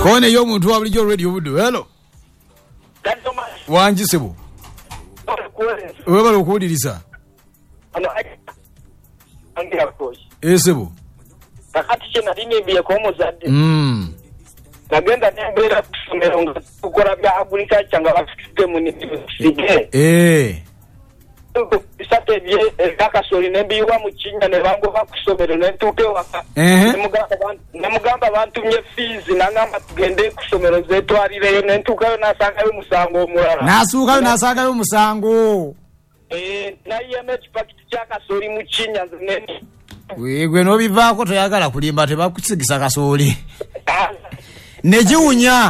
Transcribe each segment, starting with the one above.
Kone yo muntu wa bulijjo radio buddu. Hello. Wanji sebo. Wewe lokuuliriza. Sebo. Kakati chena dini biye ko muzadde. Nagenda nembera kusomero ngakukora bya agriculture nga bafite mu nibige. Bisate bye kakasori nembiwa mu Kinya ne bango bakusomero nentuke waka. Nemugamba bantumye fees nangamba tugende kusomero zetwarireyo nentukayo nasangayo musango omulala. Nasukayo nasangayo musango. Na IMH package kyakasori mu Kinya nene. Wewe no bivako toyagala kulimba tebakusigisa kasoli. Nejiunya.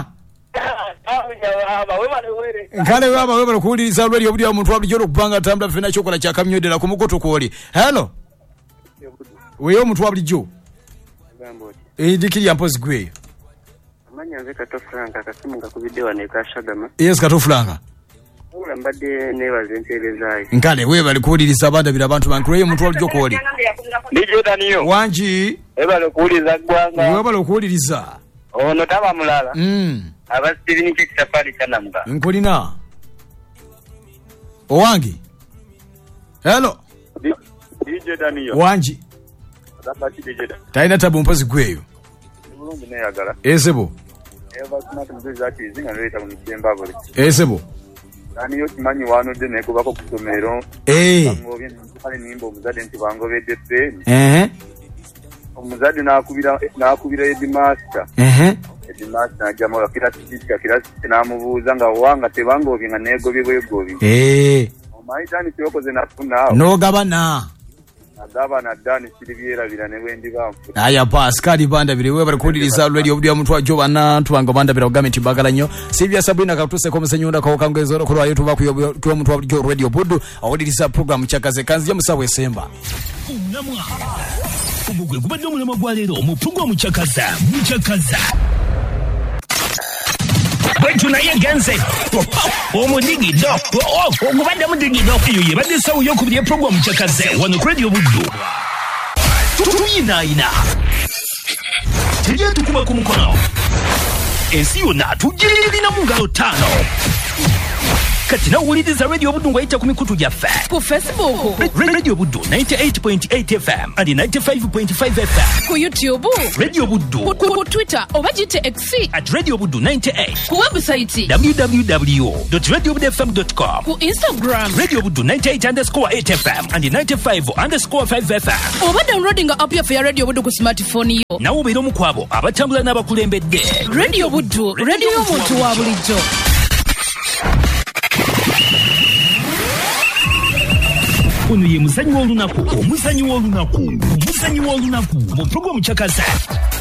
Kale baba wewe lokuuliriza lweli obuli omuntu abujjo okupanga tambula fena chokola kya kamyodera ku mukoto kwoli. Hello. Wewe omuntu abujjo. Dikiri ampozi gwe. Amanya nze katofranga kasimunga ku video ne kashagama. Yes katofranga. Mbadde nebaze nterezayo. Nkale wewe balikuuliriza bandabira abantu bankroye omuntu abujjo kwoli. Nijo Daniyo. Wanji. Eba lokuuliriza gwanga. Wewe balokuuliriza. Ono taba mulala. Abasiri ni kisafari kanamba. Nkolina. Owangi. Hello. DJ Daniyo. Wanji. Zabati DJ. Taina tabu mpozi gweyo. Bulungi ne yagala. Esebo. Eva smart muzaki zinga leta mu Kiemba bole. Esebo. Daniyo kimanyi wano de ne kubako kusomero. Ngobye nkale nimbo muzade ntibango bedde. Omuzade nakubira Edimaster. Edimaster jamola kila namubuuza nga wanga tebangobye nga negobye bwegobye. Omaidani kyokoze nafuna. No gabana. Agabana Dani siribyerabira ne wendi bamfu. Aya Pascal bandabire wewe balikuliriza radio obuli omuntu ajo bana tubanga bandabira government bagala nnyo. Sibya Sabrina katuse ko musenyunda ko kangezero ko lwayo tuba ku omuntu abujjo radio buddu awuliriza program chakaze kanzi yamusawe Semba. Ubugwe kubadde mulema gwa leero mu program Chakaza. Bwentu naye genze. Omudigido. Ogubadde mudigido. Eyo yebadde sawo yokubye program Chakaza. Wano radio buddu. Tuyina. Tujye tukuba ku mukono. Ensi yonna tugirira mu ngalo 5. Kati na uwuliriza radio buddu ngwayita ku mikutu gyaffe. Ku Facebook. Radio buddu 98.8 FM and 95.5 FM. Ku YouTube. Radio buddu. Ku Twitter oba jite X. @Radio buddu 98. Ku website. www.radiobuddufm.com. Ku Instagram. Radio buddu 98_8 FM and 95_5 FM. Oba downloading app ya Radio Buddu ku smartphone yo. Nawo beero mu kwabo abatambula n'abakulembedde. Radio Buddu, radio y'omuntu wa bulijjo. Ono ye muzanyi w'olunaku mu program Chakaza.